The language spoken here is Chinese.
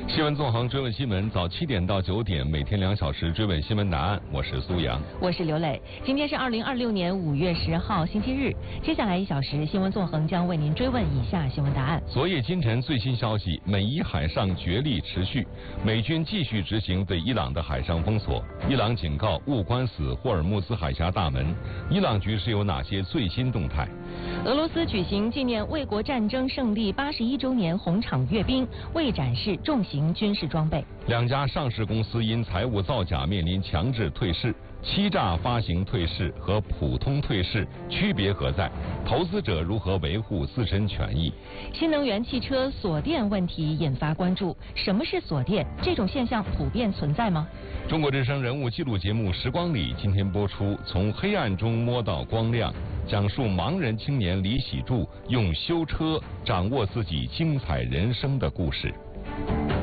新闻纵横追问新闻，早7点到9点，每天2小时追问新闻答案。我是苏阳， 我是刘磊。今天是2026年5月10号星期日，接下来1小时，新闻纵横将为您追问以下新闻答案。 昨夜今晨最新消息，美伊海上角力持续，美军继续执行对伊朗的海上封锁。伊朗警告勿关死霍尔木兹海峡大门。伊朗局势有哪些最新动态？ 俄罗斯举行纪念卫国战争胜利81周年红场阅兵，未展示重型军事装备。 2家上市公司因财务造假面临强制退市，欺诈发行退市和普通退市区别何在？投资者如何维护自身权益？ 新能源汽车锁电问题引发关注，什么是锁电？这种现象普遍存在吗？ 中国之声人物纪录节目《时光里》今天播出，从黑暗中摸到光亮，讲述盲人青年李喜柱用修车掌握自己精彩人生的故事。